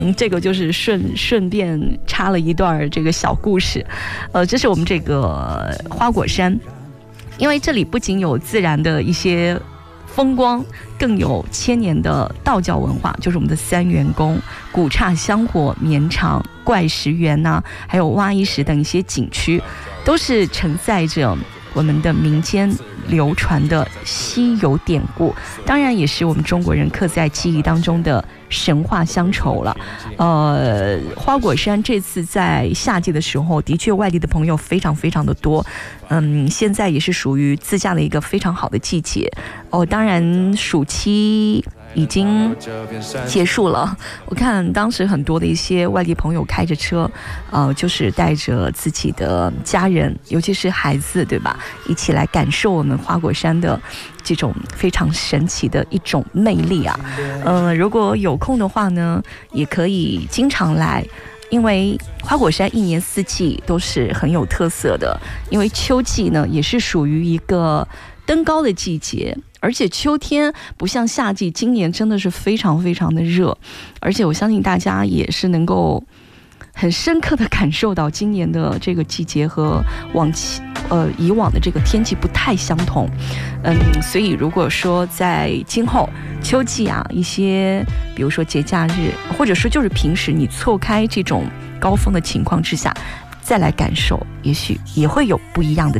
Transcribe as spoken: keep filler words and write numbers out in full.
嗯，这个就是顺顺便插了一段这个小故事，呃，这是我们这个花果山，因为这里不仅有自然的一些风光，更有千年的道教文化，就是我们的三元宫、古刹香火绵长、怪石园呐、啊，还有挖一石等一些景区，都是承载着我们的民间流传的稀有典故，当然也是我们中国人刻在记忆当中的神话乡愁了。呃，花果山这次在夏季的时候，的确外地的朋友非常非常的多。嗯，现在也是属于自驾的一个非常好的季节。哦，当然暑期已经结束了，我看当时很多的一些外地朋友开着车，呃，就是带着自己的家人，尤其是孩子，对吧？一起来感受我们花果山的这种非常神奇的一种魅力啊。呃，如果有空的话呢，也可以经常来。因为花果山一年四季都是很有特色的，因为秋季呢也是属于一个登高的季节，而且秋天不像夏季，今年真的是非常非常的热，而且我相信大家也是能够很深刻的感受到今年的这个季节和往期呃以往的这个天气不太相同。嗯，所以如果说在今后秋季啊，一些比如说节假日，或者说就是平时你错开这种高峰的情况之下，再来感受，也许也会有不一样的